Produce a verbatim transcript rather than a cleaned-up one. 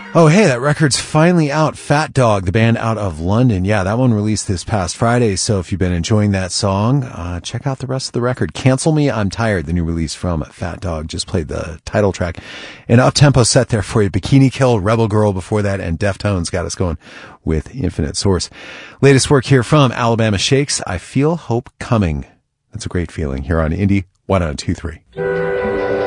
Oh, hey, that record's finally out. Fat Dog, the band out of London. Yeah, that one released this past Friday. So if you've been enjoying that song, uh, check out the rest of the record. Cancel Me, I'm Tired, the new release from Fat Dog. Just played the title track. An up-tempo set there for you. Bikini Kill, Rebel Girl before that, and Deftones got us going with Infinite Source. Latest work here from Alabama Shakes, I Feel Hope Coming. That's a great feeling here on Indie one oh two three.